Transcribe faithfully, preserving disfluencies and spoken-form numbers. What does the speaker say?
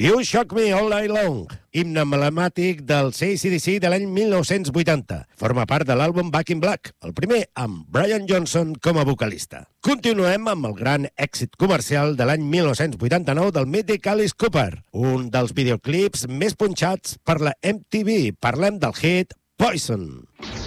You Shock Me All Night Long, himne emblemàtic del A C D C de l'any mil nou-cents vuitanta. Forma part de l'àlbum Back in Black, el primer amb Brian Johnson com a vocalista. Continuem amb el gran èxit comercial de l'any mil nou-cents vuitanta-nou del mític Alice Cooper, un dels videoclips més punxats per la M T V. Parlem del hit Poison.